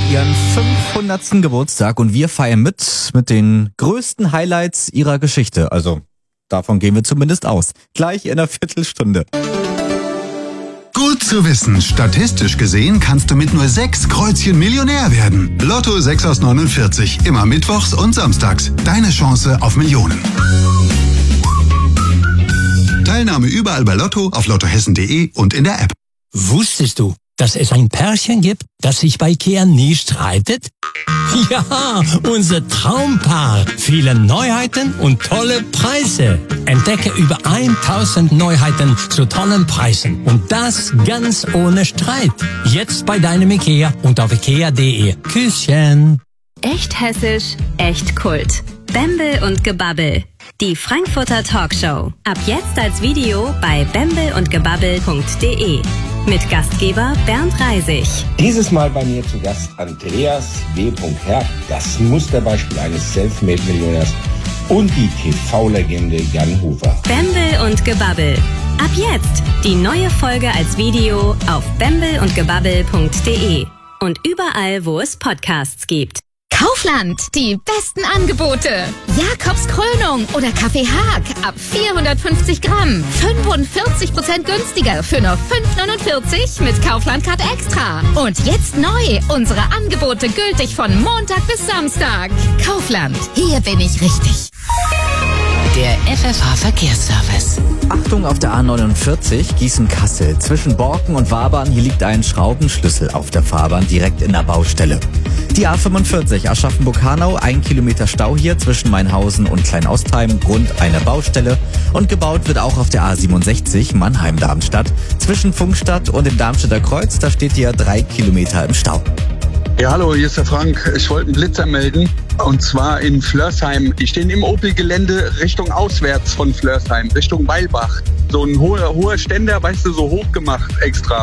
ihren 500. Geburtstag und wir feiern mit den größten Highlights ihrer Geschichte. Also, davon gehen wir zumindest aus. Gleich in einer Viertelstunde. Gut zu wissen, statistisch gesehen kannst du mit nur 6 Kreuzchen Millionär werden. Lotto 6 aus 49, immer mittwochs und samstags. Deine Chance auf Millionen. Teilnahme überall bei Lotto, auf lottohessen.de und in der App. Wusstest du, dass es ein Pärchen gibt, das sich bei IKEA nie streitet? Ja, unser Traumpaar. Viele Neuheiten und tolle Preise. Entdecke über 1000 Neuheiten zu tollen Preisen. Und das ganz ohne Streit. Jetzt bei deinem IKEA und auf ikea.de. Küsschen. Echt hessisch, echt Kult. Bembel und Gebabbel. Die Frankfurter Talkshow. Ab jetzt als Video bei bembelundgebabbel.de. Mit Gastgeber Bernd Reisig. Dieses Mal bei mir zu Gast Andreas W. Herr, das Musterbeispiel eines Selfmade-Millionärs und die TV-Legende Jan Hofer. Bembel und Gebabbel. Ab jetzt die neue Folge als Video auf bembelundgebabbel.de und überall, wo es Podcasts gibt. Kaufland, die besten Angebote. Jakobs Krönung oder Kaffee Haag ab 450 Gramm. 45% günstiger für nur 5,49 mit Kaufland Card Extra. Und jetzt neu, unsere Angebote gültig von Montag bis Samstag. Kaufland, hier bin ich richtig. Der FFH Verkehrsservice. Achtung auf der A49 Gießen-Kassel. Zwischen Borken und Wabern, hier liegt ein Schraubenschlüssel auf der Fahrbahn direkt in der Baustelle. Die A45 Aschaffenburg-Hanau, 1 Kilometer Stau hier zwischen Mainhausen und Klein-Ostheim, Grund einer Baustelle. Und gebaut wird auch auf der A67 Mannheim-Darmstadt. Zwischen Funkstadt und dem Darmstädter Kreuz, da steht hier 3 Kilometer im Stau. Ja, hallo, hier ist der Frank. Ich wollte einen Blitzer melden, und zwar in Flörsheim. Die stehen im Opel-Gelände Richtung auswärts von Flörsheim, Richtung Weilbach. So ein hoher Ständer, weißt du, so hoch gemacht extra.